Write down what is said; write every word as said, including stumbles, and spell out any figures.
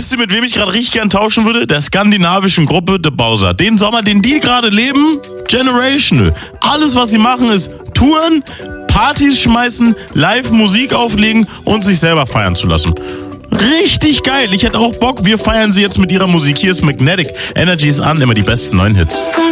Wisst ihr, mit wem ich gerade richtig gern tauschen würde? Der skandinavischen Gruppe The Bowser. Den Sommer, den die gerade leben, generational. Alles, was sie machen, ist touren, Partys schmeißen, live Musik auflegen und sich selber feiern zu lassen. Richtig geil. Ich hätte auch Bock. Wir feiern sie jetzt mit ihrer Musik. Hier ist Magnetic. Energy ist an. Immer die besten neuen Hits.